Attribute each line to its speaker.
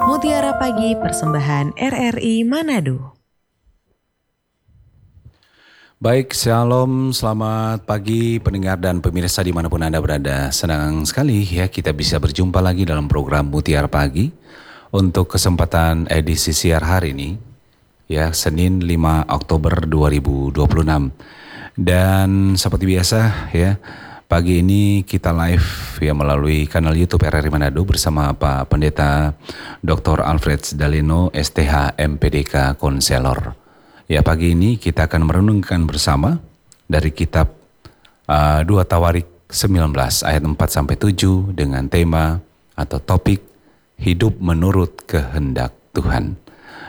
Speaker 1: Mutiara Pagi Persembahan RRI Manado.
Speaker 2: Baik, shalom, selamat pagi pendengar dan pemirsa dimanapun Anda berada. Senang sekali ya kita bisa berjumpa lagi dalam program Mutiara Pagi untuk kesempatan edisi siar hari ini, ya Senin 5 Oktober 2026. Dan seperti biasa ya, pagi ini kita live ya melalui kanal YouTube RRI Manado bersama Pak Pendeta Dr. Alfred Daleno, STH MPDK Konselor. Ya, pagi ini kita akan merenungkan bersama dari kitab 2 Tawarik 19 ayat 4-7 dengan tema atau topik hidup menurut kehendak Tuhan.